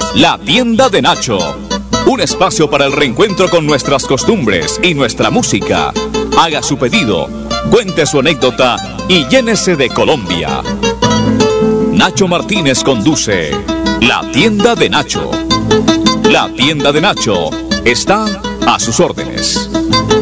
La Tienda de Nacho. Un espacio para el reencuentro con nuestras costumbres y nuestra música. Haga su pedido, cuente su anécdota y llénese de Colombia. Nacho Martínez conduce La Tienda de Nacho. La Tienda de Nacho está a sus órdenes.